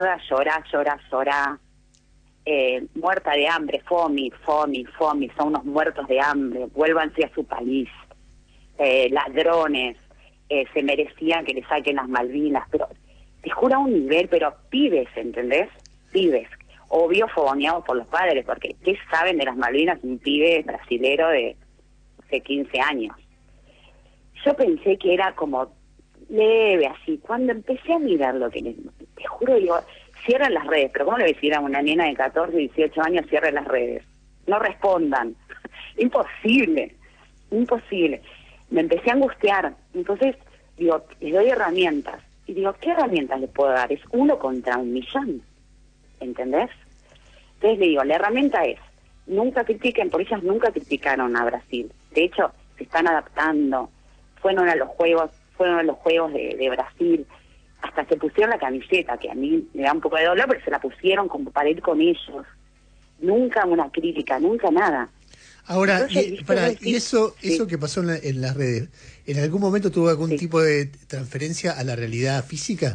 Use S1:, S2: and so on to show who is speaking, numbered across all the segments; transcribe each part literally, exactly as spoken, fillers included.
S1: llorá, llorá, llorá, eh, muerta de hambre, fomi, fomi, fomi, son unos muertos de hambre, vuélvanse a su país, eh, ladrones, eh, se merecían que le saquen las Malvinas, pero te juro a un nivel, pero pibes, ¿entendés? Pibes, obvio fogoneados por los padres, porque ¿qué saben de las Malvinas un pibe brasilero de, de quince años? Yo pensé que era como leve, así. Cuando empecé a mirar lo que... Te juro, digo, cierran las redes. Pero ¿cómo le decir a una nena de catorce, dieciocho años, cierre las redes? No respondan. Imposible. Imposible. Me empecé a angustiar. Entonces, digo, les doy herramientas. Y digo, ¿qué herramientas les puedo dar? Es uno contra un millón. ¿Entendés? Entonces le digo, la herramienta es, nunca critiquen, por ellas nunca criticaron a Brasil. De hecho, se están adaptando. Fueron a los juegos, fueron a los juegos de, de Brasil, hasta se pusieron la camiseta, que a mí me da un poco de dolor, pero se la pusieron como para ir con ellos. Nunca una crítica, nunca nada.
S2: Ahora,
S1: Entonces,
S2: y, para,
S1: sí,
S2: y eso
S1: sí.
S2: eso que pasó en, la, en las redes, ¿en algún momento tuvo algún
S1: Sí.
S2: tipo de transferencia a la realidad física?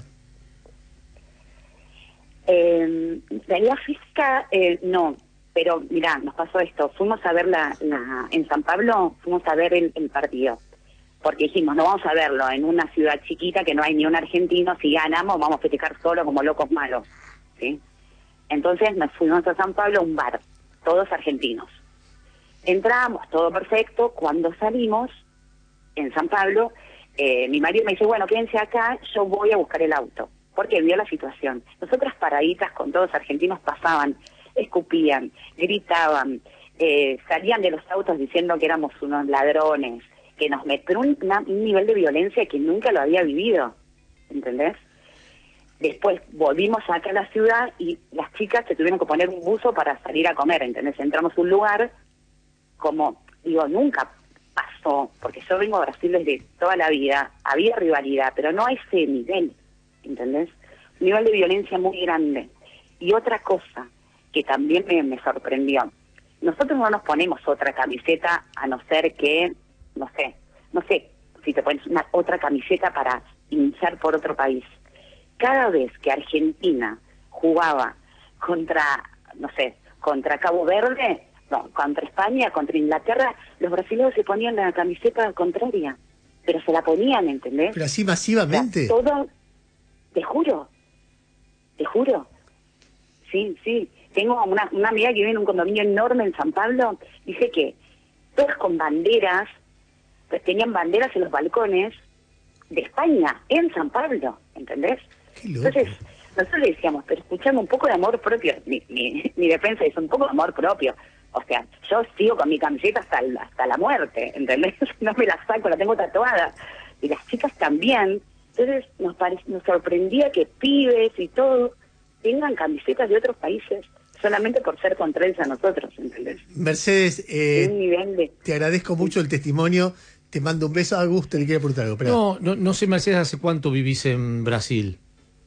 S1: Eh, realidad física, eh, no. Pero mirá, nos pasó esto. Fuimos a ver la, la en San Pablo, fuimos a ver el, el partido. Porque dijimos, no vamos a verlo en una ciudad chiquita que no hay ni un argentino, si ganamos vamos a festejar solo como locos malos, ¿sí? Entonces nos fuimos a San Pablo a un bar, todos argentinos. Entramos, todo perfecto, cuando salimos en San Pablo, eh, mi marido me dice, bueno, quédense acá, yo voy a buscar el auto, porque vio la situación. Nosotras paraditas con todos argentinos pasaban, escupían, gritaban, eh, salían de los autos diciendo que éramos unos ladrones, que nos metió un, una, un nivel de violencia que nunca lo había vivido, ¿entendés? Después volvimos acá a la ciudad y las chicas se tuvieron que poner un buzo para salir a comer, ¿entendés? Entramos a un lugar como, digo, nunca pasó, porque yo vengo a Brasil desde toda la vida, había rivalidad, pero no a ese nivel, ¿entendés? Un nivel de violencia muy grande. Y otra cosa que también me, me sorprendió, nosotros no nos ponemos otra camiseta a no ser que, no sé, no sé si te pones una otra camiseta para hinchar por otro país. Cada vez que Argentina jugaba contra, no sé, contra Cabo Verde, no, contra España, contra Inglaterra, los brasileños se ponían la camiseta contraria, pero se la ponían, ¿entendés?
S2: Pero así masivamente.
S1: O sea, todo, te juro, te juro, sí, sí. Tengo una, una amiga que vive en un condominio enorme en San Pablo, dice que todas con banderas, pues tenían banderas en los balcones de España, en San Pablo, ¿entendés?
S2: Qué loco.
S1: Entonces, nosotros le decíamos, pero escuchame un poco de amor propio, mi, mi, mi defensa es un poco de amor propio. O sea, yo sigo con mi camiseta hasta, el, hasta la muerte, ¿entendés? No me la saco, la tengo tatuada. Y las chicas también. Entonces, nos, pare, nos sorprendía que pibes y todo tengan camisetas de otros países solamente por ser contrarios a nosotros, ¿entendés?
S2: Mercedes, eh,
S1: un nivel de...
S2: te agradezco mucho el testimonio. Te mando un beso. A Augusto le quiere preguntar algo. Esperá.
S3: No, no, no sé, Mercedes, ¿hace cuánto vivís en Brasil?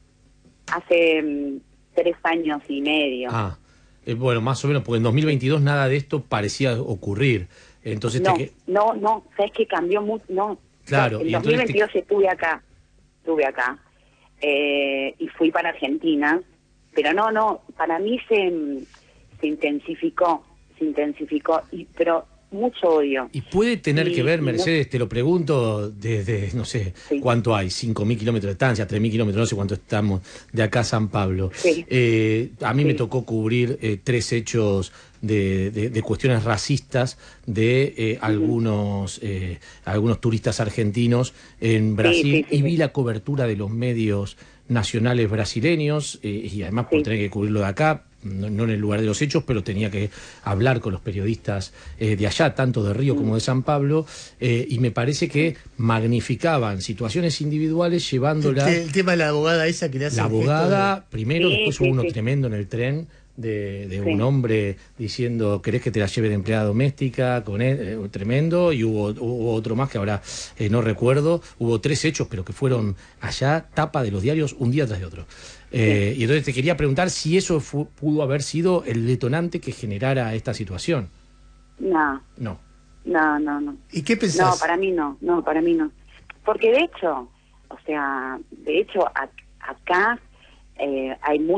S1: Hace um, tres años y medio.
S3: Ah, eh, bueno, más o menos, porque en dos mil veintidós nada de esto parecía ocurrir. Entonces
S1: no,
S3: te...
S1: no, no, sabes que cambió mucho, no.
S3: Claro.
S1: En
S3: Y
S1: dos mil veintidós
S3: te...
S1: estuve acá, estuve acá, eh, y fui para Argentina, pero no, no, para mí se, se intensificó, se intensificó, y pero mucho odio.
S3: Y puede tener
S1: y,
S3: que ver,
S1: y
S3: Mercedes,
S1: no,
S3: te lo pregunto desde, no sé,
S1: sí.
S3: cuánto hay, cinco mil kilómetros de distancia, tres mil kilómetros, no sé cuánto estamos de acá a San Pablo.
S1: Sí.
S3: Eh, a mí
S1: sí.
S3: me tocó cubrir eh, tres hechos de, de, de cuestiones racistas de eh, uh-huh. algunos, eh, algunos turistas argentinos en Brasil,
S1: sí, sí, sí,
S3: y vi
S1: sí.
S3: la cobertura de los medios nacionales brasileños, eh, y además
S1: sí.
S3: por tener que cubrirlo de acá, no, no en el lugar de los hechos, pero tenía que hablar con los periodistas eh, de allá, tanto de Río como de San Pablo, eh, y me parece que magnificaban situaciones individuales llevándola...
S2: El, el tema de la abogada esa que le hace...
S3: La abogada, de... primero,
S1: sí,
S3: después
S1: sí,
S3: hubo uno
S1: sí.
S3: tremendo en el tren, de, de
S1: sí.
S3: un hombre diciendo, ¿querés que te la lleve de empleada doméstica? Con él, eh, tremendo, y hubo, hubo otro más que ahora eh, no recuerdo. Hubo tres hechos, pero que fueron allá, tapa de los diarios, un día tras de otro. Eh, sí. Y entonces te quería preguntar si eso fu- pudo haber sido el detonante que generara esta situación.
S1: No.
S3: No.
S1: No, no, no.
S2: ¿Y qué pensás?
S1: No, para mí no, no, para mí no. Porque de hecho, o sea, de hecho, a, acá... eh, hay